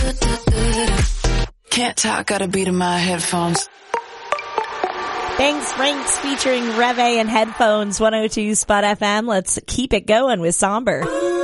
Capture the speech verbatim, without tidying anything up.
Can't talk, gotta beat in my headphones. Banks Franks featuring Reve and Headphones, one oh two Spot F M. Let's keep it going with Somber.